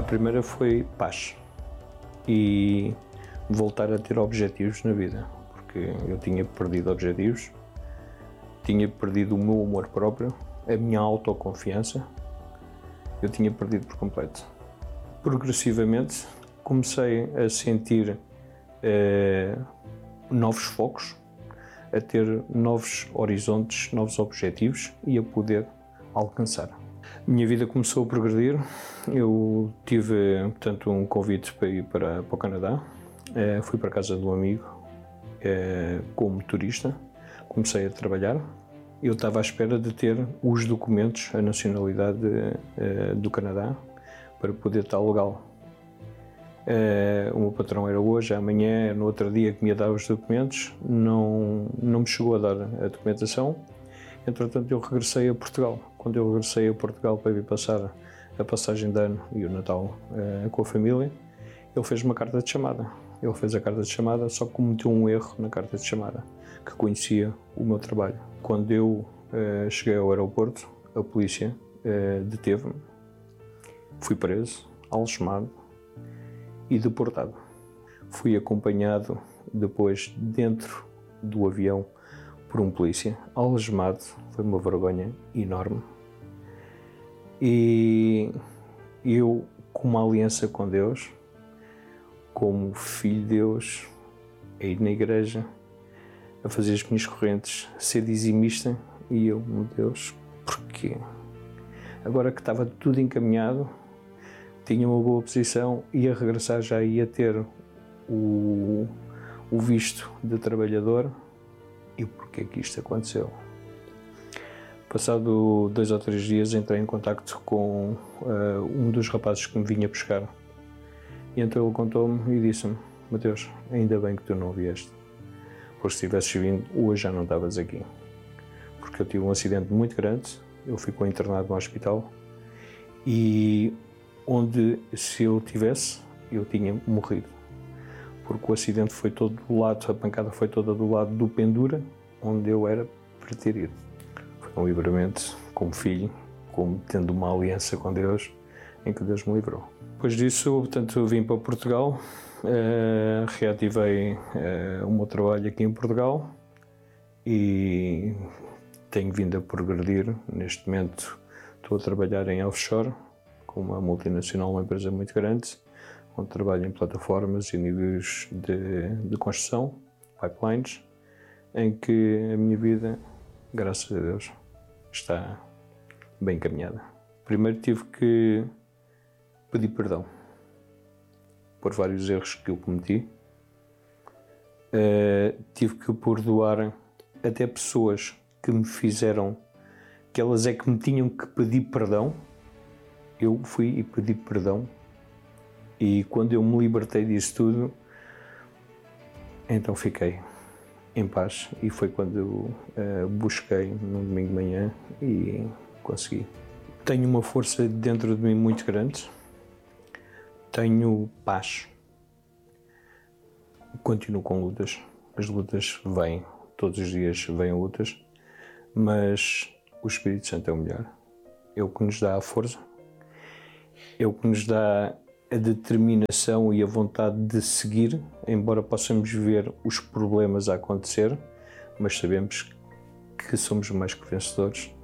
primeira foi paz e voltar a ter objetivos na vida, porque eu tinha perdido objetivos, tinha perdido o meu amor próprio, a minha autoconfiança, eu tinha perdido por completo. Progressivamente comecei a sentir novos focos, a ter novos horizontes, novos objetivos e a poder alcançar. Minha vida começou a progredir, eu tive, portanto, um convite para ir para o Canadá, fui para a casa de um amigo como turista, comecei a trabalhar. Eu estava à espera de ter os documentos, a nacionalidade do Canadá, para poder estar legal. O meu patrão era hoje, amanhã, no outro dia que me ia dar os documentos, não me chegou a dar a documentação. Entretanto, eu regressei a Portugal. Quando eu regressei a Portugal para vir passar a passagem de ano e o Natal com a família, ele fez uma carta de chamada. Ele fez a carta de chamada, só que cometeu um erro na carta de chamada, que conhecia o meu trabalho. Quando eu cheguei ao aeroporto, a polícia deteve-me, fui preso, algemado e deportado. Fui acompanhado depois dentro do avião por um polícia, algemado, foi uma vergonha enorme. E eu, com uma aliança com Deus, como filho de Deus, a ir na igreja, a fazer as minhas correntes, a ser dizimista, e eu, meu Deus, porquê? Agora que estava tudo encaminhado, tinha uma boa posição, ia regressar, já ia ter o visto de trabalhador, e porquê que isto aconteceu? Passado 2 ou 3 dias entrei em contacto com um dos rapazes que me vinha buscar, e então ele contou-me e disse-me: Mateus, ainda bem que tu não vieste, porque se tivesses vindo hoje já não estavas aqui, porque eu tive um acidente muito grande, eu fui internado no hospital e onde se eu tivesse, eu tinha morrido, porque o acidente foi todo do lado, a pancada foi toda do lado do Pendura, onde eu era para ter ido. Foi um livramento como filho, como tendo uma aliança com Deus, em que Deus me livrou. Depois disso, portanto, eu vim para Portugal, reativei o meu trabalho aqui em Portugal e tenho vindo a progredir. Neste momento estou a trabalhar em offshore, com uma multinacional, uma empresa muito grande, onde trabalho em plataformas e níveis de construção, pipelines, em que a minha vida, graças a Deus, está bem encaminhada. Primeiro tive que pedir perdão por vários erros que eu cometi. Tive que perdoar até pessoas que me fizeram, que elas é que me tinham que pedir perdão. Eu fui e pedi perdão, e quando eu me libertei disso tudo, então fiquei em paz, e foi quando eu busquei num domingo de manhã e consegui. Tenho uma força dentro de mim muito grande, tenho paz, continuo com lutas, as lutas vêm, todos os dias vêm lutas, mas o Espírito Santo é o melhor, é o que nos dá a força, é o que nos dá a determinação e a vontade de seguir, embora possamos ver os problemas a acontecer, mas sabemos que somos mais que vencedores